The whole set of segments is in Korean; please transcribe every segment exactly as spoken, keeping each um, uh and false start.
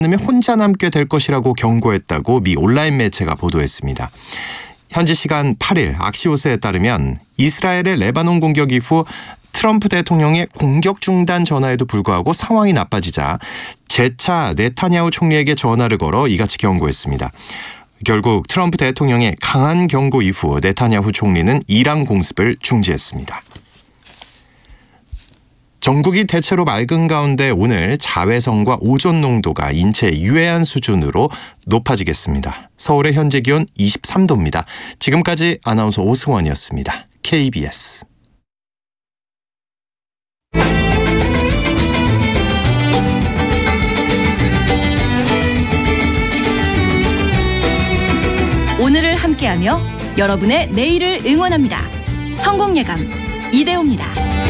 않으면 혼자 남게 될 것이라고 경고했다고 미 온라인 매체가 보도했습니다. 현지 시간 팔 일 악시오스에 따르면 이스라엘의 레바논 공격 이후 트럼프 대통령의 공격 중단 전화에도 불구하고 상황이 나빠지자 재차 네타냐후 총리에게 전화를 걸어 이같이 경고했습니다. 결국 트럼프 대통령의 강한 경고 이후 네타냐후 총리는 이란 공습을 중지했습니다. 전국이 대체로 맑은 가운데 오늘 자외선과 오존 농도가 인체에 유해한 수준으로 높아지겠습니다. 서울의 현재 기온 이십삼 도입니다. 지금까지 아나운서 오승원이었습니다. 케이비에스 오늘을 함께하며 여러분의 내일을 응원합니다. 성공예감 이대호입니다.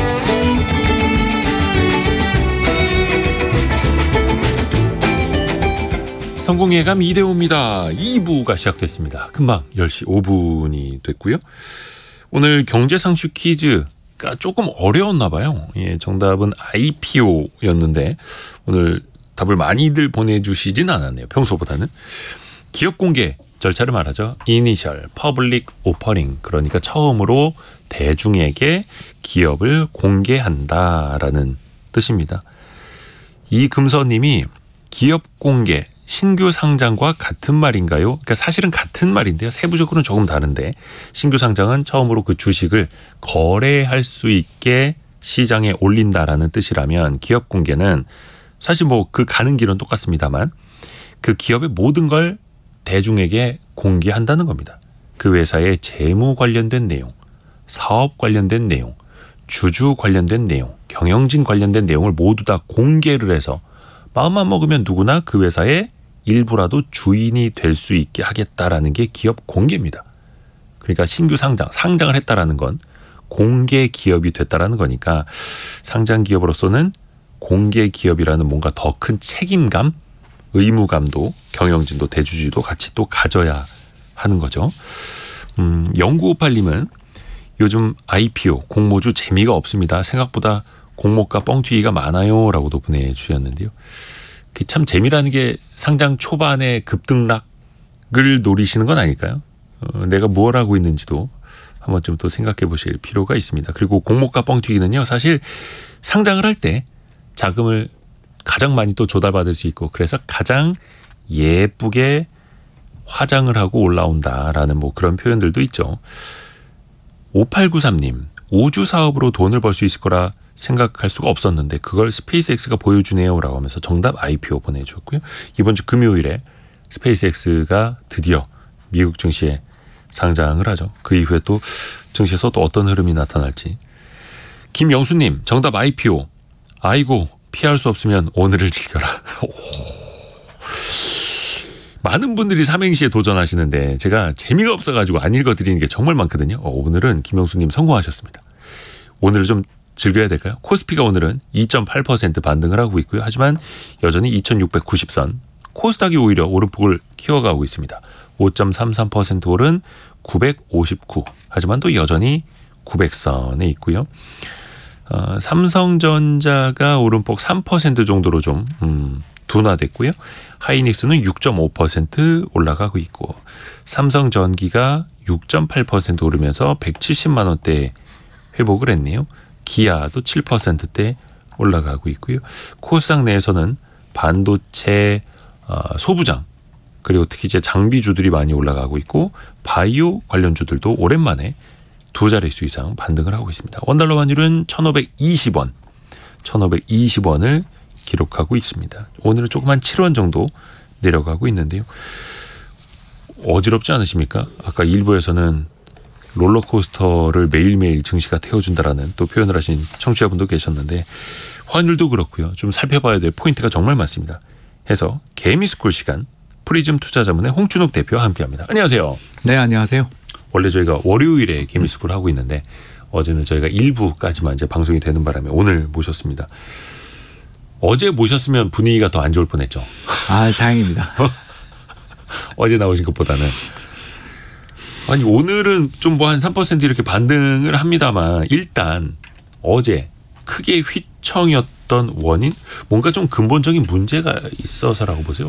성공예감 이대호입니다. 이 부가 시작됐습니다. 금방 열 시 오 분이 됐고요. 오늘 경제상식 퀴즈가 조금 어려웠나 봐요. 예, 정답은 아이피오였는데 오늘 답을 많이들 보내주시진 않았네요. 평소보다는. 기업 공개 절차를 말하죠. Initial Public Offering, 그러니까 처음으로 대중에게 기업을 공개한다라는 뜻입니다. 이금서님이 기업 공개 신규 상장과 같은 말인가요? 그러니까 사실은 같은 말인데요. 세부적으로는 조금 다른데 신규 상장은 처음으로 그 주식을 거래할 수 있게 시장에 올린다라는 뜻이라면 기업 공개는 사실 뭐 그 가는 길은 똑같습니다만 그 기업의 모든 걸 대중에게 공개한다는 겁니다. 그 회사의 재무 관련된 내용, 사업 관련된 내용, 주주 관련된 내용, 경영진 관련된 내용을 모두 다 공개를 해서 마음만 먹으면 누구나 그 회사의 일부라도 주인이 될 수 있게 하겠다라는 게 기업 공개입니다. 그러니까 신규 상장, 상장을 했다라는 건 공개 기업이 됐다라는 거니까 상장 기업으로서는 공개 기업이라는 뭔가 더 큰 책임감, 의무감도 경영진도 대주주도 같이 또 가져야 하는 거죠. 음, 영구오팔님은 요즘 아이피오 공모주 재미가 없습니다. 생각보다 공모가 뻥튀기가 많아요 라고도 보내주셨는데요. 참 재미라는 게 상장 초반에 급등락을 노리시는 건 아닐까요? 어, 내가 뭘 하고 있는지도 한번 좀 또 생각해 보실 필요가 있습니다. 그리고 공모가 뻥튀기는요, 사실 상장을 할 때 자금을 가장 많이 또 조달받을 수 있고 그래서 가장 예쁘게 화장을 하고 올라온다라는 뭐 그런 표현들도 있죠. 오팔구삼님, 우주 사업으로 돈을 벌 수 있을 거라 생각할 수가 없었는데 그걸 스페이스X가 보여주네요 라고 하면서 정답 아이피오 보내주었고요. 이번 주 금요일에 스페이스X가 드디어 미국 증시에 상장을 하죠. 그 이후에 또 증시에서 또 어떤 흐름이 나타날지. 김영수님, 정답 아이피오. 아이고, 피할 수 없으면 오늘을 즐겨라. 많은 분들이 삼행시에 도전하시는데 제가 재미가 없어가지고 안 읽어드리는 게 정말 많거든요. 어, 오늘은 김영수님 성공하셨습니다. 오늘을 좀 즐겨야 될까요? 코스피가 오늘은 이 점 팔 퍼센트 반등을 하고 있고요. 하지만 여전히 이천육백구십 선, 코스닥이 오히려 오름폭을 키워가고 있습니다. 오 점 삼삼 퍼센트 오른 구백오십구, 하지만 또 여전히 구백 선에 있고요. 어, 삼성전자가 오름폭 삼 퍼센트 정도로 좀 음, 둔화됐고요. 하이닉스는 육 점 오 퍼센트 올라가고 있고 삼성전기가 육 점 팔 퍼센트 오르면서 백칠십만 원대에 회복을 했네요. 기아도 칠 퍼센트대 올라가고 있고요. 코스닥 내에서는 반도체, 어, 소부장, 그리고 특히 이제 장비주들이 많이 올라가고 있고 바이오 관련주들도 오랜만에 두 자릿수 이상 반등을 하고 있습니다. 원달러 환율은 천오백이십 원, 천오백이십 원을 기록하고 있습니다. 오늘은 조금 한 칠 원 정도 내려가고 있는데요. 어지럽지 않으십니까? 아까 일부에서는 롤러코스터를 매일매일 증시가 태워준다라는 또 표현을 하신 청취자분도 계셨는데 환율도 그렇고요. 좀 살펴봐야 될 포인트가 정말 많습니다. 해서 개미스쿨 시간, 프리즘 투자자문의 홍춘욱 대표와 함께합니다. 안녕하세요. 네, 안녕하세요. 원래 저희가 월요일에 개미스쿨을 하고 있는데 어제는 저희가 일부까지만 이제 방송이 되는 바람에 오늘 모셨습니다. 어제 모셨으면 분위기가 더 안 좋을 뻔했죠. 아, 다행입니다. 어제 나오신 것보다는. 아니 오늘은 좀 뭐 한 삼 퍼센트 이렇게 반등을 합니다만 일단 어제 크게 휘청이었던 원인, 뭔가 좀 근본적인 문제가 있어서라고 보세요.